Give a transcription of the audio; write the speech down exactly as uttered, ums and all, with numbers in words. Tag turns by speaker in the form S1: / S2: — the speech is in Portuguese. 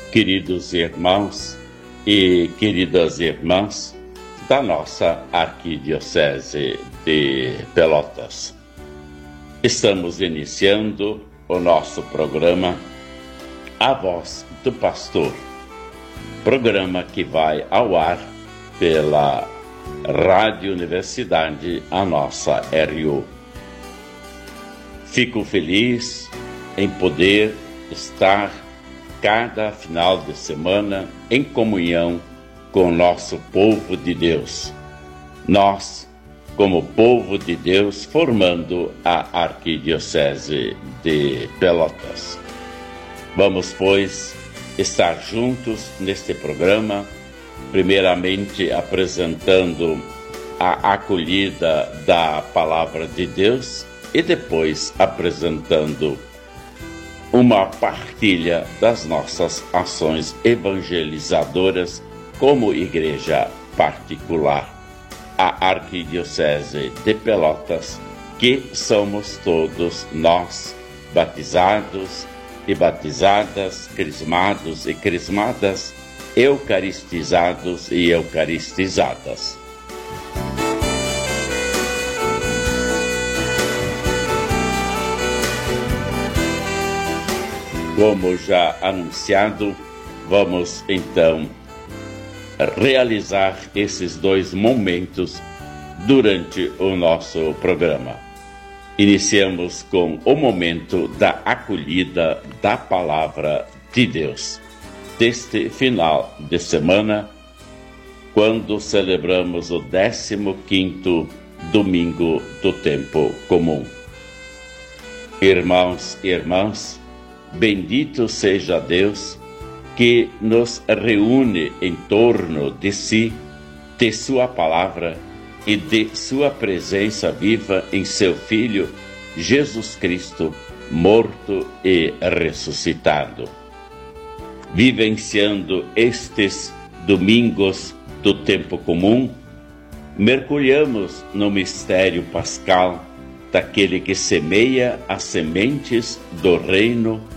S1: queridos irmãos e queridas irmãs da nossa Arquidiocese de Pelotas. Estamos iniciando o nosso programa A Voz do Pastor, programa que vai ao ar pela Rádio Universidade, a nossa R U. Fico feliz em poder estar cada final de semana em comunhão com o nosso povo de Deus. Nós, como povo de Deus, formando a Arquidiocese de Pelotas. Vamos, pois, estar juntos neste programa, primeiramente apresentando a acolhida da Palavra de Deus e depois apresentando uma partilha das nossas ações evangelizadoras como igreja particular, a Arquidiocese de Pelotas, que somos todos nós, batizados e batizadas, crismados e crismadas, eucaristizados e eucaristizadas. Como já anunciado, vamos então realizar esses dois momentos durante o nosso programa. Iniciamos com o momento da acolhida da Palavra de Deus, deste final de semana, quando celebramos o décimo quinto domingo do tempo comum. Irmãos e irmãs, bendito seja Deus que nos reúne em torno de si, de sua palavra e de sua presença viva em seu Filho, Jesus Cristo, morto e ressuscitado. Vivenciando estes domingos do tempo comum, mergulhamos no mistério pascal daquele que semeia as sementes do reino